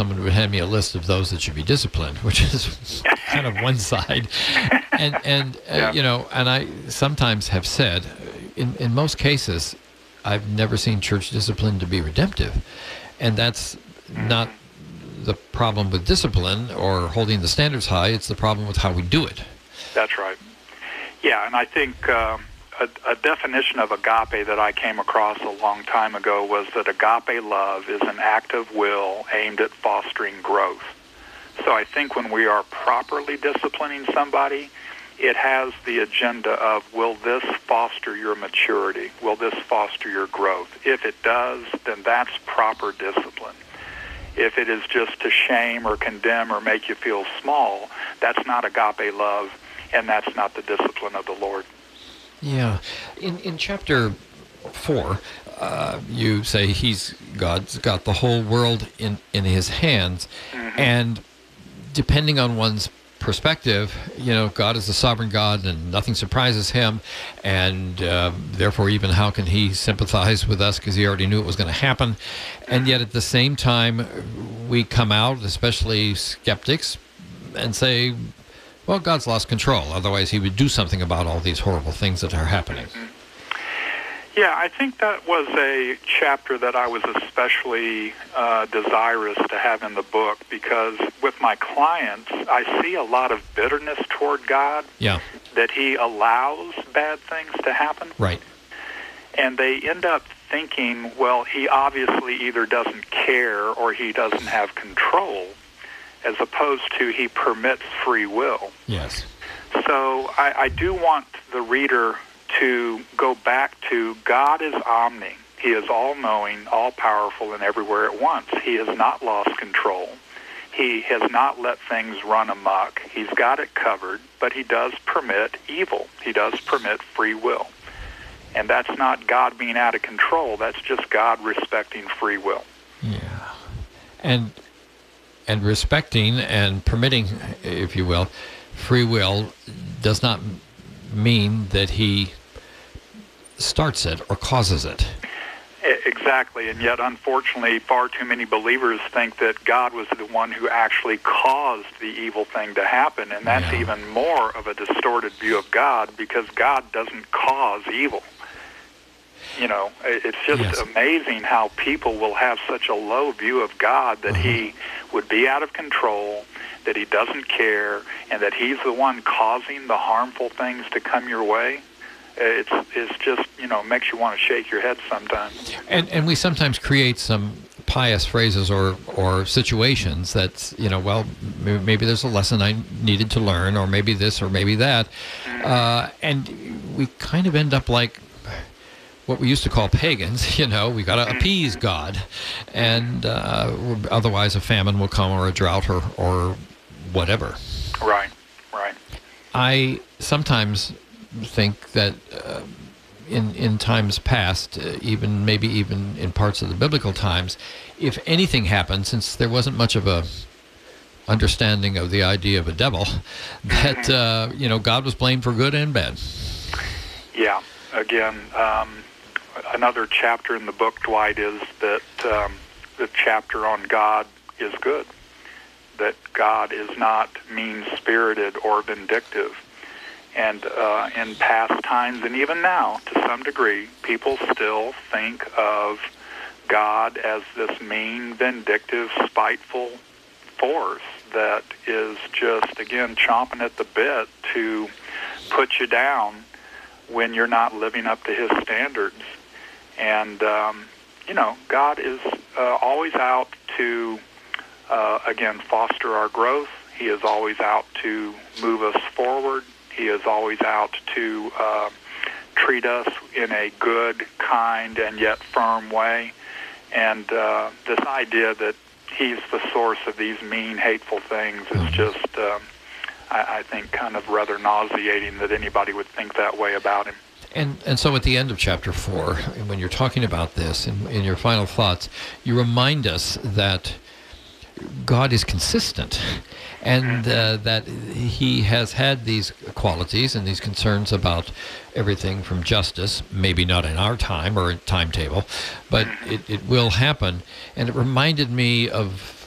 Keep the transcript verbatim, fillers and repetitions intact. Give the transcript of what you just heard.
someone would hand me a list of those that should be disciplined, which is kind of one side. And, and uh, Yeah. you know, and I sometimes have said, in, in most cases, I've never seen church discipline to be redemptive. And that's not the problem with discipline or holding the standards high. It's the problem with how we do it. That's right. Yeah, and I think um, a, a definition of agape that I came across a long time ago was that agape love is an act of will aimed at fostering growth. So I think when we are properly disciplining somebody, it has the agenda of, will this foster your maturity? Will this foster your growth? If it does, then that's proper discipline. If it is just to shame or condemn or make you feel small, that's not agape love, and that's not the discipline of the Lord. Yeah. In in chapter four, uh, you say he's God's got the whole world in, in his hands. Mm-hmm. And depending on one's perspective, you know, God is the sovereign God and nothing surprises him. And uh, therefore, even how can he sympathize with us because he already knew it was going to happen? And yet at the same time, we come out, especially skeptics, and say, well, God's lost control. Otherwise, he would do something about all these horrible things that are happening. Yeah, I think that was a chapter that I was especially uh, desirous to have in the book because with my clients, I see a lot of bitterness toward God. Yeah. That he allows bad things to happen. Right. And they end up thinking, well, he obviously either doesn't care or he doesn't have control, as opposed to he permits free will. Yes. So I, I do want the reader to go back to God is omni. He is all-knowing, all-powerful, and everywhere at once. He has not lost control. He has not let things run amok. He's got it covered, but he does permit evil. He does permit free will. And that's not God being out of control. That's just God respecting free will. Yeah. And and respecting and permitting, if you will, free will does not mean that he starts it or causes it. Exactly, and yet unfortunately far too many believers think that God was the one who actually caused the evil thing to happen, and that's Yeah. even more of a distorted view of God because God doesn't cause evil. You know, it's just Yes. amazing how people will have such a low view of God that uh-huh. he would be out of control, that he doesn't care, and that he's the one causing the harmful things to come your way. It's it's just, you know, makes you want to shake your head sometimes. And and we sometimes create some pious phrases or, or situations that's, you know, well, maybe there's a lesson I needed to learn, or maybe this, or maybe that. Mm-hmm. Uh, and we kind of end up like what we used to call pagans, you know, we got to appease God. And uh, otherwise a famine will come, or a drought, or, or whatever. Right, right. I sometimes think that uh, in in times past, uh, even maybe even in parts of the biblical times, if anything happened, since there wasn't much of a understanding of the idea of a devil, that uh, you know, God was blamed for good and bad. Yeah. Again, um, another chapter in the book, Dwight, is that um, the chapter on God is good. That God is not mean-spirited or vindictive. And uh, in past times, and even now, to some degree, people still think of God as this mean, vindictive, spiteful force that is just, again, chomping at the bit to put you down when you're not living up to his standards. And, um, you know, God is uh, always out to, uh, again, foster our growth. He is always out to move us forward. He is always out to uh, treat us in a good, kind, and yet firm way. And uh, this idea that he's the source of these mean, hateful things is just, um, I, I think, kind of rather nauseating that anybody would think that way about him. And and so at the end of chapter four, when you're talking about this, in, in your final thoughts, you remind us that God is consistent, and uh, that he has had these qualities and these concerns about everything from justice, maybe not in our time or timetable, but it, it will happen. And it reminded me of